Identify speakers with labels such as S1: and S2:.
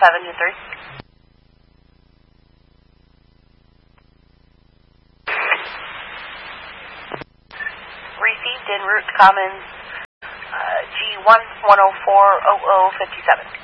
S1: 5 Engine 3. Received en route to Commons G1-104-0057.